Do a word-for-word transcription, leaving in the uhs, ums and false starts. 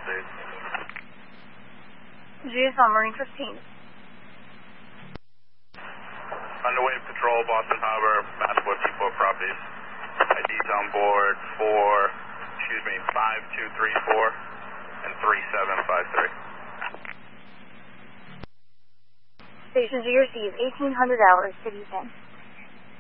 update. G S L Marine fifteen. Underway patrol, Boston Harbor, Massport Depot properties. I Ds on board for, excuse me, five two three four and three seven five three. Station G received eighteen hundred hours, City ten.